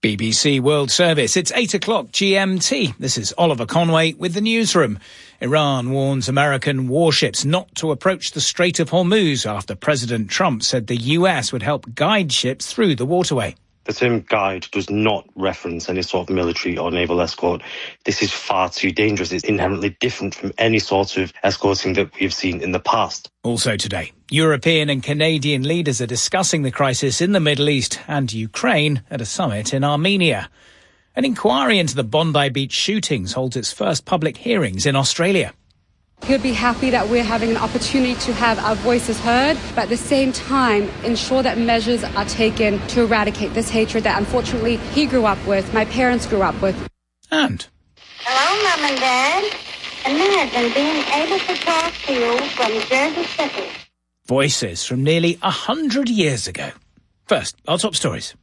BBC World Service. It's 8 o'clock GMT. This is Oliver Conway with the newsroom. Iran warns American warships not to approach the Strait of Hormuz after President Trump said the US would help guide ships through the waterway. The term guide does not reference any sort of military or naval escort. This is far too dangerous. It's inherently different from any sort of escorting that we've seen in the past. Also today, European and Canadian leaders are discussing the crisis in the Middle East and Ukraine at a summit in Armenia. An inquiry into the Bondi Beach shootings holds its first public hearings in Australia. He'll be happy that we're having an opportunity to have our voices heard, but at the same time ensure that measures are taken to eradicate this hatred that unfortunately he grew up with, my parents grew up with. And hello, Mum and Dad. Imagine being able to talk to you from Jersey City. Voices from nearly 100 years ago. First, our top stories.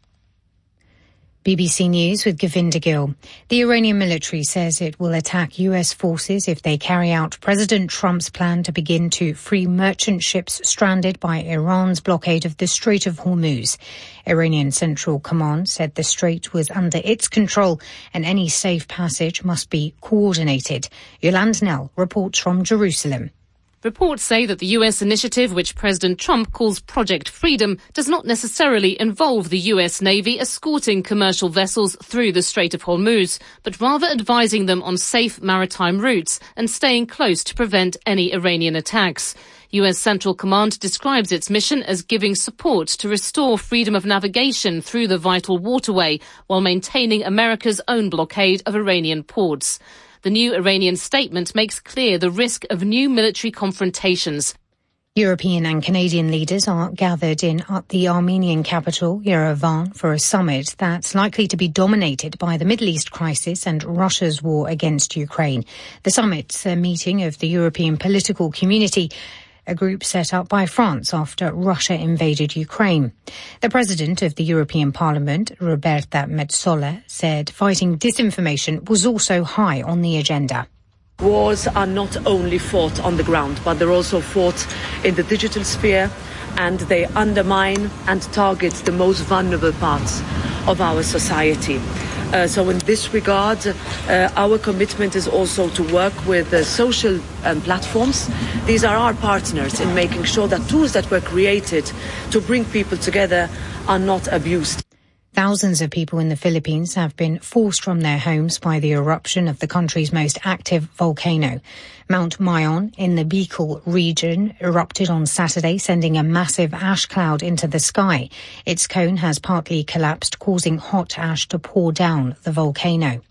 BBC News with Govinda Gill. The Iranian military says it will attack US forces if they carry out President Trump's plan to begin to free merchant ships stranded by Iran's blockade of the Strait of Hormuz. Iranian Central Command said the strait was under its control and any safe passage must be coordinated. Yolande Knell reports from Jerusalem. Reports say that the US initiative, which President Trump calls Project Freedom, does not necessarily involve the US Navy escorting commercial vessels through the Strait of Hormuz, but rather advising them on safe maritime routes and staying close to prevent any Iranian attacks. US Central Command describes its mission as giving support to restore freedom of navigation through the vital waterway while maintaining America's own blockade of Iranian ports. The new Iranian statement makes clear the risk of new military confrontations. European and Canadian leaders are gathered in the Armenian capital, Yerevan, for a summit that's likely to be dominated by the Middle East crisis and Russia's war against Ukraine. The summit's a meeting of the European political community, a group set up by France after Russia invaded Ukraine. The president of the European Parliament, Roberta Metsola, said fighting disinformation was also high on the agenda. Wars are not only fought on the ground, but they're also fought in the digital sphere, and they undermine and target the most vulnerable parts of our society. So in this regard, our commitment is also to work with social platforms. These are our partners in making sure that tools that were created to bring people together are not abused. Thousands of people in the Philippines have been forced from their homes by the eruption of the country's most active volcano. Mount Mayon in the Bicol region erupted on Saturday, sending a massive ash cloud into the sky. Its cone has partly collapsed, causing hot ash to pour down the volcano.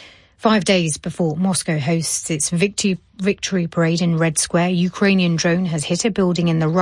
5 days before Moscow hosts its victory parade in Red Square, a Ukrainian drone has hit a building in the